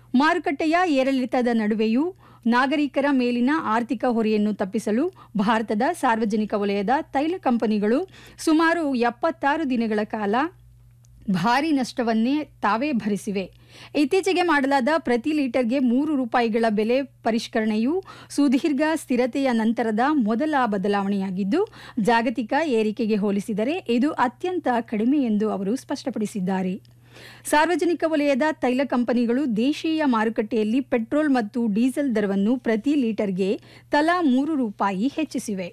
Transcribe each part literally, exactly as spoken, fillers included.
ಮಾರುಕಟ್ಟೆಯ ಏರಿಳಿತದ ನಡುವೆಯೂ ನಾಗರಿಕರ ಮೇಲಿನ ಆರ್ಥಿಕ ಹೊರೆಯನ್ನು ತಪ್ಪಿಸಲು ಭಾರತದ ಸಾರ್ವಜನಿಕ ವಲಯದ ತೈಲ ಕಂಪನಿಗಳು ಸುಮಾರು ಎಪ್ಪತ್ತಾರು ದಿನಗಳ ಕಾಲ ಭಾರೀ ನಷ್ಟವನ್ನೇ ತಾವೇ ಭರಿಸಿವೆ. ಇತ್ತೀಚೆಗೆ ಮಾಡಲಾದ ಪ್ರತಿ ಲೀಟರ್ಗೆ ಮೂರು ರೂಪಾಯಿಗಳ ಬೆಲೆ ಪರಿಷ್ಕರಣೆಯು ಸುದೀರ್ಘ ಸ್ಥಿರತೆಯ ನಂತರದ ಮೊದಲ ಬದಲಾವಣೆಯಾಗಿದ್ದು, ಜಾಗತಿಕ ಏರಿಕೆಗೆ ಹೋಲಿಸಿದರೆ ಇದು ಅತ್ಯಂತ ಕಡಿಮೆ ಎಂದು ಅವರು ಸ್ಪಷ್ಟಪಡಿಸಿದ್ದಾರೆ. ಸಾರ್ವಜನಿಕ ವಲಯದ ತೈಲ ಕಂಪನಿಗಳು ದೇಶೀಯ ಮಾರುಕಟ್ಟೆಯಲ್ಲಿ ಪೆಟ್ರೋಲ್ ಮತ್ತು ಡೀಸೆಲ್ ದರವನ್ನು ಪ್ರತಿ ಲೀಟರ್ಗೆ ತಲಾ ಮೂರು ರೂಪಾಯಿ ಹೆಚ್ಚಿಸಿವೆ.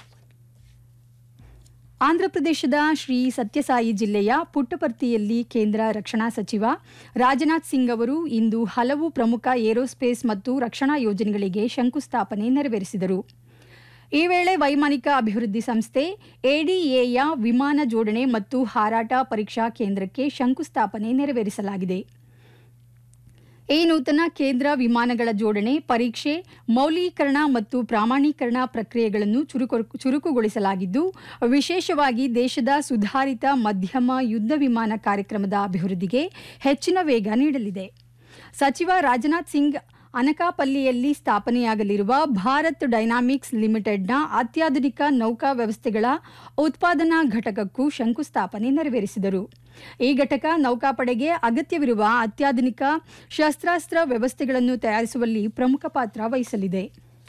ಆಂಧ್ರಪ್ರದೇಶದ ಶ್ರೀ ಸತ್ಯಸಾಯಿ ಜಿಲ್ಲೆಯ ಪುಟ್ಟಪರ್ತಿಯಲ್ಲಿ ಕೇಂದ್ರ ರಕ್ಷಣಾ ಸಚಿವ ರಾಜನಾಥ್ ಸಿಂಗ್ ಅವರು ಇಂದು ಹಲವು ಪ್ರಮುಖ ಏರೋಸ್ಪೇಸ್ ಮತ್ತು ರಕ್ಷಣಾ ಯೋಜನೆಗಳಿಗೆ ಶಂಕುಸ್ಥಾಪನೆ ನೆರವೇರಿಸಿದರು. ಈ ವೇಳೆ ವೈಮಾನಿಕ ಅಭಿವೃದ್ಧಿ ಸಂಸ್ಥೆ ಎಡಿಎಯ ವಿಮಾನ ಜೋಡಣೆ ಮತ್ತು ಹಾರಾಟ ಪರೀಕ್ಷಾ ಕೇಂದ್ರಕ್ಕೆ ಶಂಕುಸ್ಥಾಪನೆ ನೆರವೇರಿಸಲಾಗಿದೆ. ಈ ನೂತನ ಕೇಂದ್ರ ವಿಮಾನಗಳ ಜೋಡಣೆ, ಪರೀಕ್ಷೆ, ಮೌಲ್ಯೀಕರಣ ಮತ್ತು ಪ್ರಮಾಣೀಕರಣ ಪ್ರಕ್ರಿಯೆಗಳನ್ನು ಚುರುಕು ಚುರುಕುಗೊಳಿಸಲಾಗಿದ್ದು, ವಿಶೇಷವಾಗಿ ದೇಶದ ಸುಧಾರಿತ ಮಧ್ಯಮ ಯುದ್ಧ ವಿಮಾನ ಕಾರ್ಯಕ್ರಮದ ಅಭಿವೃದ್ಧಿಗೆ ಹೆಚ್ಚಿನ ವೇಗ ನೀಡಲಿದೆ. ಸಚಿವ ರಾಜನಾಥ್ ಸಿಂಗ್ ಅನಕಾಪಲ್ಲಿಯಲ್ಲಿ ಸ್ಥಾಪನೆಯಾಗಲಿರುವ ಭಾರತ್ ಡೈನಾಮಿಕ್ಸ್ ಲಿಮಿಟೆಡ್ನ ಅತ್ಯಾಧುನಿಕ ನೌಕಾ ವ್ಯವಸ್ಥೆಗಳ ಉತ್ಪಾದನಾ ಘಟಕಕ್ಕೂ ಶಂಕುಸ್ಥಾಪನೆ ನೆರವೇರಿಸಿದರು. ಈ ಘಟಕ ನೌಕಾಪಡೆಗೆ ಅಗತ್ಯವಿರುವ ಅತ್ಯಾಧುನಿಕ ಶಸ್ತ್ರಾಸ್ತ್ರ ವ್ಯವಸ್ಥೆಗಳನ್ನು ತಯಾರಿಸುವಲ್ಲಿ ಪ್ರಮುಖ ಪಾತ್ರ ವಹಿಸಲಿದೆ.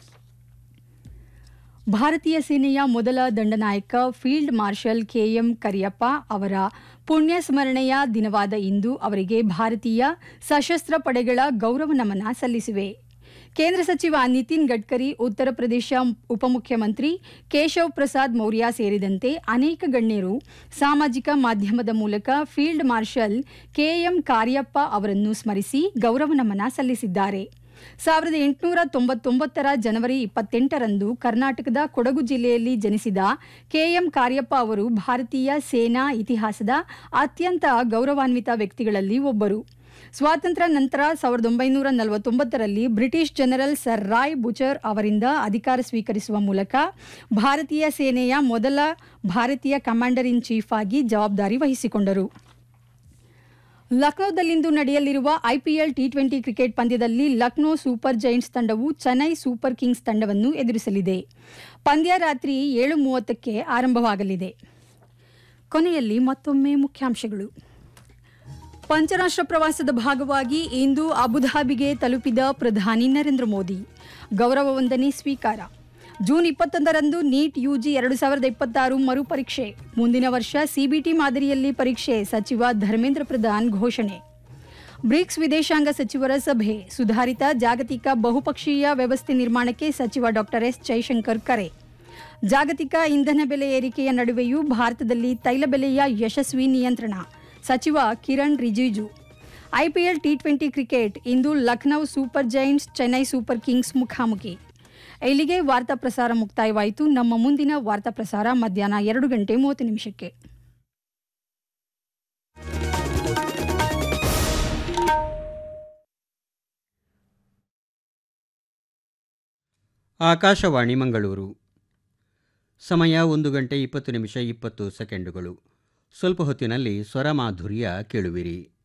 ಭಾರತೀಯ ಸೇನೆಯ ಮೊದಲ ದಂಡನಾಯಕ ಫೀಲ್ಡ್ ಮಾರ್ಷಲ್ ಕೆಎಂ ಕರಿಯಪ್ಪ ಅವರ ಪುಣ್ಯ ಸ್ಮರಣೆಯ ದಿನವಾದ ಇಂದು ಅವರಿಗೆ ಭಾರತೀಯ ಸಶಸ್ತ್ರ ಪಡೆಗಳ ಗೌರವ ನಮನ ಸಲ್ಲಿಸಿವೆ. ಕೇಂದ್ರ ಸಚಿವ ನಿತಿನ್ ಗಡ್ಕರಿ, ಉತ್ತರ ಪ್ರದೇಶ ಉಪಮುಖ್ಯಮಂತ್ರಿ ಕೇಶವ್ ಪ್ರಸಾದ್ ಮೌರ್ಯ ಸೇರಿದಂತೆ ಅನೇಕ ಗಣ್ಯರು ಸಾಮಾಜಿಕ ಮಾಧ್ಯಮದ ಮೂಲಕ ಫೀಲ್ಡ್ ಮಾರ್ಷಲ್ ಕೆಎಂ ಕಾರ್ಯಪ್ಪ ಅವರನ್ನು ಸ್ಮರಿಸಿ ಗೌರವ ನಮನ ಸಲ್ಲಿಸಿದ್ದಾರೆ. ಸಾವಿರದ ಎಂಟುನೂರ ತೊಂಬತ್ತೊಂಬತ್ತರ ಜನವರಿ ಇಪ್ಪತ್ತೆಂಟರಂದು ಕರ್ನಾಟಕದ ಕೊಡಗು ಜಿಲ್ಲೆಯಲ್ಲಿ ಜನಿಸಿದ ಕೆಎಂ ಕಾರ್ಯಪ್ಪ ಅವರು ಭಾರತೀಯ ಸೇನಾ ಇತಿಹಾಸದ ಅತ್ಯಂತ ಗೌರವಾನ್ವಿತ ವ್ಯಕ್ತಿಗಳಲ್ಲಿ ಒಬ್ಬರು. ಸ್ವಾತಂತ್ರ್ಯ ನಂತರ ಸಾವಿರದ ಒಂಬೈನೂರ ನಲವತ್ತೊಂಬತ್ತರಲ್ಲಿ British general sir Roy butcher ಅವರಿಂದ ಅಧಿಕಾರ ಸ್ವೀಕರಿಸುವ ಮೂಲಕ ಭಾರತೀಯ ಸೇನೆಯ ಮೊದಲ ಭಾರತೀಯ ಕಮಾಂಡರ್ ಇನ್ ಚೀಫ್ ಆಗಿ ಜವಾಬ್ದಾರಿ ವಹಿಸಿಕೊಂಡರು. ಲಕ್ನೋದಲ್ಲಿಂದು ನಡೆಯಲಿರುವ ಐಪಿಎಲ್ ಟಿ ಟ್ವೆಂಟಿ ಕ್ರಿಕೆಟ್ ಪಂದ್ಯದಲ್ಲಿ ಲಕ್ನೋ ಸೂಪರ್ ಜೈಂಟ್ಸ್ ತಂಡವು ಚೆನ್ನೈ ಸೂಪರ್ ಕಿಂಗ್ಸ್ ತಂಡವನ್ನು ಎದುರಿಸಲಿದೆ. ಪಂದ್ಯ ರಾತ್ರಿ ಏಳು ಮೂವತ್ತಕ್ಕೆ ಆರಂಭವಾಗಲಿದೆ. ಕೊನೆಯಲ್ಲಿ ಮತ್ತೊಮ್ಮೆ ಮುಖ್ಯಾಂಶಗಳು. ಪಂಚರಾಷ್ಟ್ರ ಪ್ರವಾಸದ ಭಾಗವಾಗಿ ಇಂದು ಅಬುಧಾಬಿಗೆ ತಲುಪಿದ ಪ್ರಧಾನಿ ನರೇಂದ್ರ ಮೋದಿ. ಗೌರವ ವಂದನೆ ಸ್ವೀಕಾರ. ಜೂನ್ ಇಪ್ಪತ್ತೊಂದರಂದು ನೀಟ್ ಯುಜಿ ಎರಡು ಸಾವಿರದ ಇಪ್ಪತ್ತಾರು ಮರುಪರೀಕ್ಷೆ. ಮುಂದಿನ ವರ್ಷ ಸಿಬಿಟಿ ಮಾದರಿಯಲ್ಲಿ ಪರೀಕ್ಷೆ. ಸಚಿವ ಧರ್ಮೇಂದ್ರ ಪ್ರಧಾನ್ ಘೋಷಣೆ. ಬ್ರಿಕ್ಸ್ ವಿದೇಶಾಂಗ ಸಚಿವರ ಸಭೆ. ಸುಧಾರಿತ ಜಾಗತಿಕ ಬಹುಪಕ್ಷೀಯ ವ್ಯವಸ್ಥೆ ನಿರ್ಮಾಣಕ್ಕೆ ಸಚಿವ ಡಾಕ್ಟರ್ ಎಸ್ ಜೈಶಂಕರ್ ಕರೆ. ಜಾಗತಿಕ ಇಂಧನ ಬೆಲೆ ಏರಿಕೆಯ ನಡುವೆಯೂ ಭಾರತದಲ್ಲಿ ತೈಲ ಬೆಲೆಯ ಯಶಸ್ವಿ ನಿಯಂತ್ರಣ. ಸಚಿವ Kiran Rijiju. IPL T twenty cricket ಇಂದು Lucknow super Giants Chennai super Kings ಮುಖಾಮುಖಿ. ಇಲ್ಲಿಗೆ ವಾರ್ತಾ ಪ್ರಸಾರ ಮುಕ್ತಾಯವಾಯಿತು. ನಮ್ಮ ಮುಂದಿನ ವಾರ್ತಾ ಪ್ರಸಾರ ಮಧ್ಯಾಹ್ನ ಎರಡು ಗಂಟೆ ಮೂವತ್ತು ನಿಮಿಷಕ್ಕೆ. ಆಕಾಶವಾಣಿ ಮಂಗಳೂರು. ಸಮಯ ಒಂದು ಗಂಟೆ ಇಪ್ಪತ್ತು ನಿಮಿಷ ಇಪ್ಪತ್ತು ಸೆಕೆಂಡುಗಳು. ಸ್ವಲ್ಪ ಹೊತ್ತಿನಲ್ಲಿ ಸ್ವರಮಾಧುರ್ಯ ಕೇಳುವಿರಿ.